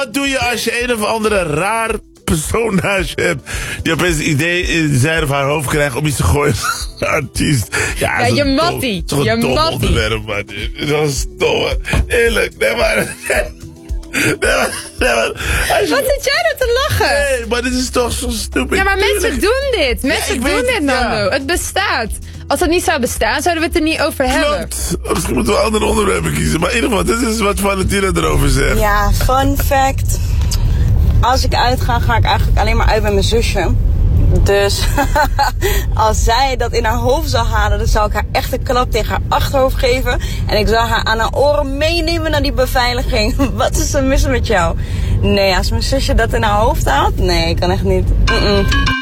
Wat doe je als je een of andere raar personage hebt die opeens een idee in zijn of haar hoofd krijgt om iets te gooien? Artiest. Ja, je mattie. Toch een dom onderwerp, man. Dat is stom. Eerlijk. Nee, maar... Wat zit jij nou te lachen? Nee, maar dit is toch zo stupid. Ja, maar mensen doen dit. Mensen doen dit, Nando. Ja. Het bestaat. Als het niet zou bestaan, zouden we het er niet over hebben. Klopt. Misschien moeten we andere onderwerpen kiezen. Maar in ieder geval, dit is wat Valentina erover zegt. Ja, fun fact. Als ik uitga, ga ik eigenlijk alleen maar uit met mijn zusje. Dus als zij dat in haar hoofd zou halen, dan zou ik haar echt een klap tegen haar achterhoofd geven. En ik zou haar aan haar oren meenemen naar die beveiliging. Wat is er mis met jou? Nee, als mijn zusje dat in haar hoofd haalt, nee, ik kan echt niet.